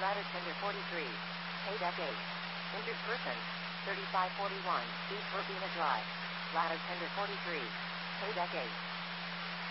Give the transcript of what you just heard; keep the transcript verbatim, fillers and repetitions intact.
Ladder tender forty-three. Pay deck eight. Injured person. thirty-five forty-one. East Urbina Drive. Ladder tender forty-three. Pay deck eight.